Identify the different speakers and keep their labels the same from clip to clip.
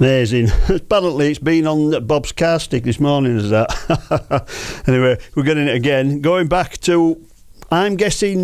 Speaker 1: Amazing. Apparently it's been on Bob's car stick this morning, is that? Anyway, we're getting it again. Going back to, I'm guessing,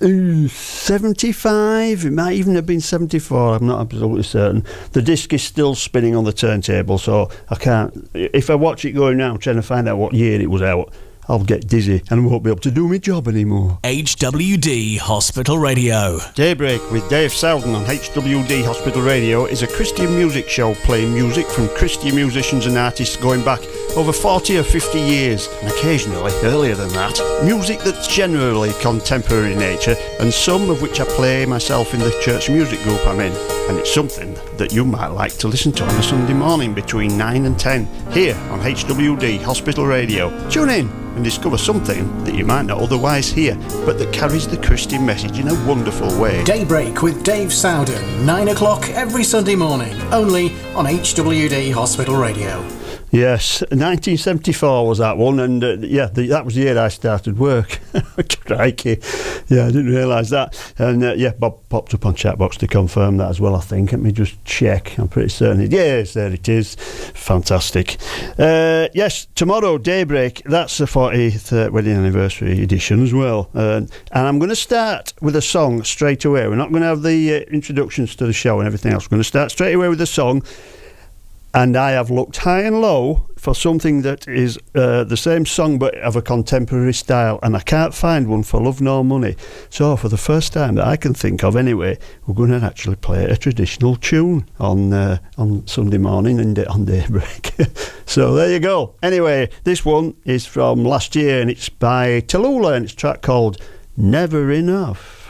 Speaker 1: 75. It might even have been 74. I'm not absolutely certain. The disc is still spinning on the turntable, so I can't. If I watch it going now, trying to find out what year it was out, I'll get dizzy and I won't be able to do my job anymore.
Speaker 2: HWD Hospital Radio.
Speaker 1: Daybreak with Dave Southern on HWD Hospital Radio is a Christian music show playing music from Christian musicians and artists going back over 40 or 50 years, and occasionally earlier than that. Music that's generally contemporary in nature, and some of which I play myself in the church music group I'm in. And it's something that you might like to listen to on a Sunday morning between 9 and 10 here on HWD Hospital Radio. Tune in and discover something that you might not otherwise hear, but that carries the Christian message in a wonderful way.
Speaker 3: Daybreak with Dave Southern, 9 o'clock every Sunday morning, only on HWD Hospital Radio.
Speaker 1: Yes, 1974 was that one, and that was the year I started work. Crikey. Yeah, I didn't realise that. And Bob popped up on Chatbox to confirm that as well, I think. Let me just check. I'm pretty certain. Yes, there it is. Fantastic. Yes, tomorrow, Daybreak, that's the 40th wedding anniversary edition as well. And I'm going to start with a song straight away. We're not going to have the introductions to the show and everything else. We're going to start straight away with a song. And I have looked high and low for something that is the same song but of a contemporary style, and I can't find one for love nor money. So for the first time that I can think of anyway, we're going to actually play a traditional tune on Sunday morning and on Daybreak. So there you go. Anyway, this one is from last year and it's by Tallulah and it's a track called Never Enough.